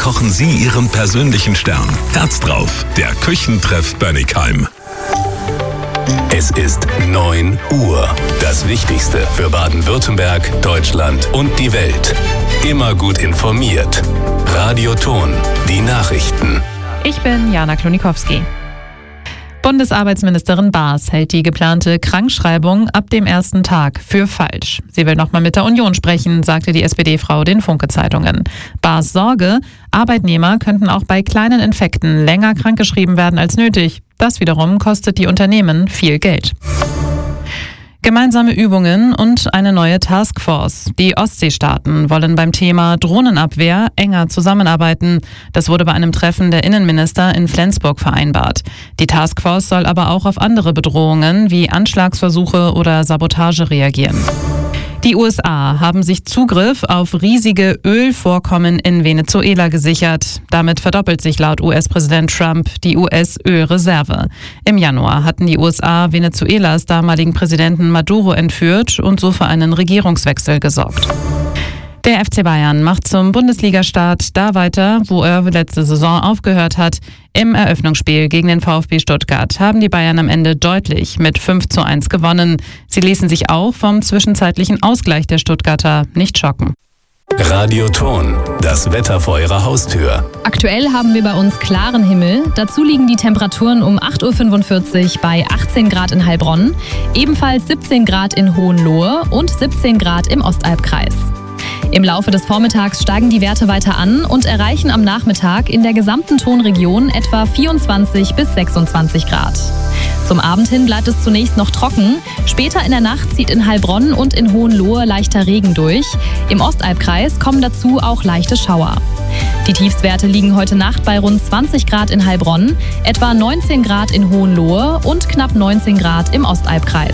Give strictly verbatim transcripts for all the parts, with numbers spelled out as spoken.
kochen Sie Ihren persönlichen Stern. Herz drauf, der Küchentreff Bönnigheim. Es ist neun Uhr. Das Wichtigste für Baden-Württemberg, Deutschland und die Welt. Immer gut informiert. Radio Ton, die Nachrichten. Ich bin Jana Klonikowski. Bundesarbeitsministerin Baas hält die geplante Krankschreibung ab dem ersten Tag für falsch. Sie will nochmal mit der Union sprechen, sagte die S P D-Frau den Funke-Zeitungen. Baas Sorge, Arbeitnehmer könnten auch bei kleinen Infekten länger krankgeschrieben werden als nötig. Das wiederum kostet die Unternehmen viel Geld. Gemeinsame Übungen und eine neue Taskforce. Die Ostseestaaten wollen beim Thema Drohnenabwehr enger zusammenarbeiten. Das wurde bei einem Treffen der Innenminister in Flensburg vereinbart. Die Taskforce soll aber auch auf andere Bedrohungen wie Anschlagsversuche oder Sabotage reagieren. Die U S A haben sich Zugriff auf riesige Ölvorkommen in Venezuela gesichert. Damit verdoppelt sich laut U S-Präsident Trump die U S-Ölreserve. Im Januar hatten die U S A Venezuelas damaligen Präsidenten Maduro entführt und so für einen Regierungswechsel gesorgt. Der F C Bayern macht zum Bundesligastart da weiter, wo er letzte Saison aufgehört hat. Im Eröffnungsspiel gegen den VfB Stuttgart haben die Bayern am Ende deutlich mit fünf zu eins gewonnen. Sie ließen sich auch vom zwischenzeitlichen Ausgleich der Stuttgarter nicht schocken. Radio Ton, das Wetter vor Ihrer Haustür. Aktuell haben wir bei uns klaren Himmel. Dazu liegen die Temperaturen um acht Uhr fünfundvierzig bei achtzehn Grad in Heilbronn, ebenfalls siebzehn Grad in Hohenlohe und siebzehn Grad im Ostalbkreis. Im Laufe des Vormittags steigen die Werte weiter an und erreichen am Nachmittag in der gesamten Tonregion etwa vierundzwanzig bis sechsundzwanzig Grad. Zum Abend hin bleibt es zunächst noch trocken. Später in der Nacht zieht in Heilbronn und in Hohenlohe leichter Regen durch. Im Ostalbkreis kommen dazu auch leichte Schauer. Die Tiefstwerte liegen heute Nacht bei rund zwanzig Grad in Heilbronn, etwa neunzehn Grad in Hohenlohe und knapp neunzehn Grad im Ostalbkreis.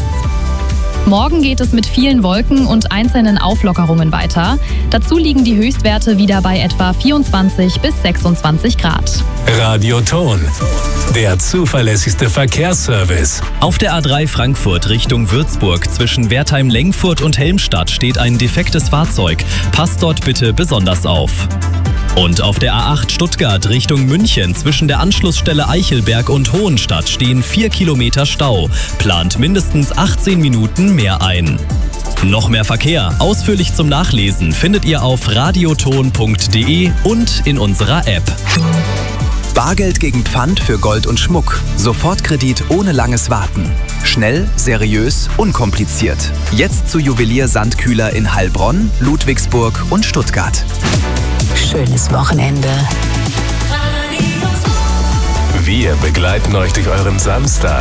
Morgen geht es mit vielen Wolken und einzelnen Auflockerungen weiter. Dazu liegen die Höchstwerte wieder bei etwa vierundzwanzig bis sechsundzwanzig Grad. Radio Ton, der zuverlässigste Verkehrsservice. Auf der A drei Frankfurt Richtung Würzburg zwischen Wertheim-Lengfurt und Helmstadt steht ein defektes Fahrzeug. Passt dort bitte besonders auf. Und auf der A acht Stuttgart Richtung München zwischen der Anschlussstelle Eichelberg und Hohenstadt stehen vier Kilometer Stau. Plant mindestens achtzehn Minuten mehr ein. Noch mehr Verkehr, ausführlich zum Nachlesen, findet ihr auf radioton punkt de und in unserer App. Bargeld gegen Pfand für Gold und Schmuck. Sofortkredit ohne langes Warten. Schnell, seriös, unkompliziert. Jetzt zu Juwelier Sandkühler in Heilbronn, Ludwigsburg und Stuttgart. Schönes Wochenende. Wir begleiten euch durch euren Samstag.